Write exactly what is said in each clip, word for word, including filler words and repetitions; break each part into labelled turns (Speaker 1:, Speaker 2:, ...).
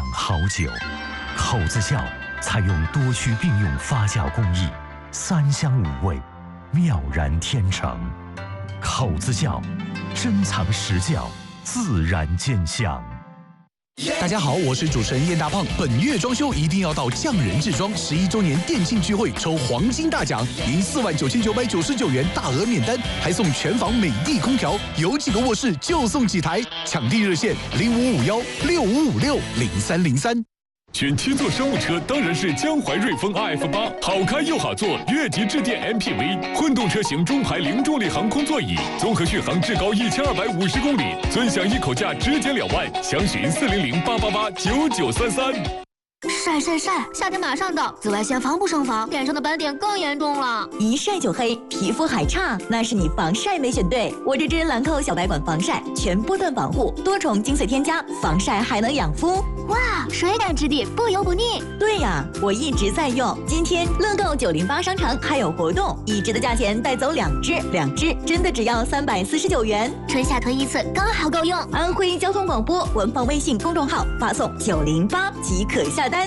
Speaker 1: 酿好酒。口子窖采用多区并用发酵工艺，三香五味，妙然天成。口子窖，珍藏实窖，自然见香。
Speaker 2: 大家好，我是主持人燕大胖。本月装修一定要到匠人制装十一周年店庆聚会抽黄金大奖，赢四万九千九百九十九元大额免单，还送全房美的空调，有几个卧室就送几台。抢订热线零五五幺六五五六零三零三。
Speaker 3: 选七座商务车当然是江淮瑞风 R F 八，好开又好坐，越级致电 M P V， 混动车型中排零重力航空座椅，综合续航至高一千二百五十公里，尊享一口价直减两万，详询四零零八八八九九三三。
Speaker 4: 晒晒晒！夏天马上到，紫外线防不胜防，脸上的斑点更严重了。
Speaker 5: 一晒就黑，皮肤还差，那是你防晒没选对。我这支兰蔻小白管防晒，全波段防护，多重精粹添加，防晒还能养肤。
Speaker 4: 哇，水感质地，不油不腻。
Speaker 5: 对呀，我一直在用。今天乐购九零八商城还有活动，一支的价钱带走两支，两支真的只要三百四十九元。
Speaker 4: 春夏推一次，刚好够用。
Speaker 5: 安徽交通广播官方微信公众号发送九零八即可下单。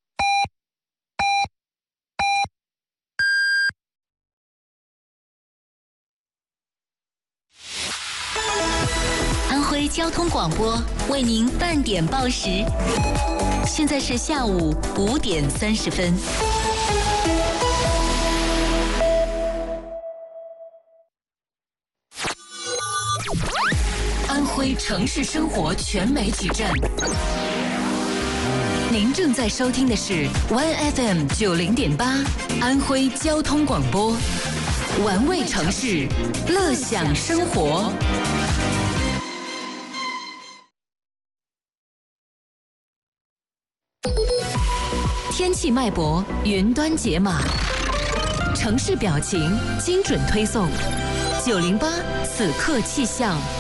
Speaker 6: 安徽交通广播为您半点报时，现在是下午五点三十分。安徽城市生活全媒体站，您正在收听的是 Y F M 九零点八安徽交通广播，玩味城市，乐享生活。天气脉搏，云端解码，城市表情，精准推送。九零八此刻气象。